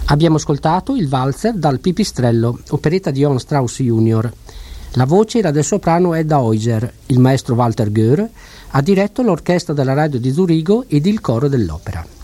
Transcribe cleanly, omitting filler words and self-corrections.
Abbiamo ascoltato il valzer dal Pipistrello, operetta di Johann Strauss Jr. La voce era del soprano Edda Heuser. Il maestro Walter Göhr ha diretto l'orchestra della radio di Zurigo ed il coro dell'opera.